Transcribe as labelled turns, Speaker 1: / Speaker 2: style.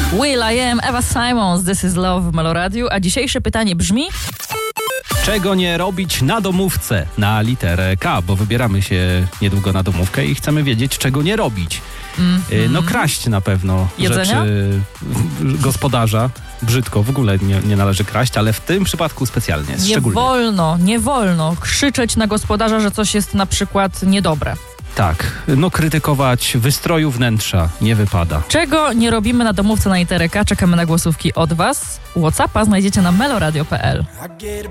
Speaker 1: will.i.am, Eva Simons, This is Love w Meloradiu, a dzisiejsze pytanie brzmi...
Speaker 2: Czego nie robić na domówce na literę K, bo wybieramy się niedługo na domówkę i chcemy wiedzieć, czego nie robić. No kraść na pewno
Speaker 1: Jedzenia?
Speaker 2: rzeczy gospodarza. Brzydko, w ogóle nie należy kraść, ale w tym przypadku specjalnie, szczególnie.
Speaker 1: Nie wolno krzyczeć na gospodarza, że coś jest na przykład niedobre.
Speaker 2: Tak, no krytykować wystroju wnętrza nie wypada.
Speaker 1: Czego nie robimy na domówce na literę K? Czekamy na głosówki od Was. WhatsAppa znajdziecie na meloradio.pl.